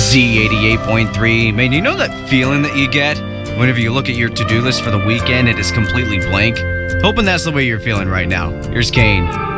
Z88.3. Man, you know that feeling that you get whenever you look at your to-do list for the weekend, it is completely blank? Hoping that's the way you're feeling right now. Here's Kane.